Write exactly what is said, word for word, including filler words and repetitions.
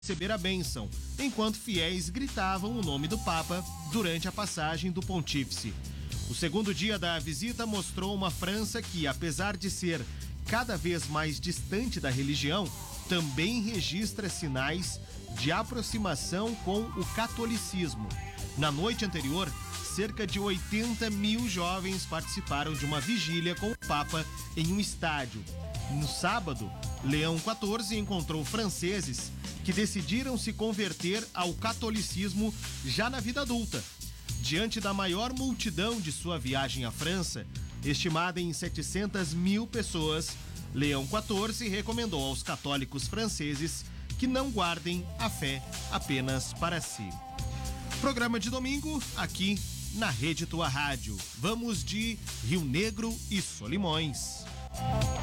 receber a bênção, enquanto fiéis gritavam o nome do Papa durante a passagem do pontífice. O segundo dia da visita mostrou uma França que, apesar de ser cada vez mais distante da religião, também registra sinais de aproximação com o catolicismo. Na noite anterior, cerca de oitenta mil jovens participaram de uma vigília com o Papa em um estádio. No sábado, Leão quatorze encontrou franceses que decidiram se converter ao catolicismo já na vida adulta. Diante da maior multidão de sua viagem à França, estimada em setecentas mil pessoas, Leão quatorze recomendou aos católicos franceses que não guardem a fé apenas para si. Programa de domingo aqui na Rede Tua Rádio. Vamos de Rio Negro e Solimões.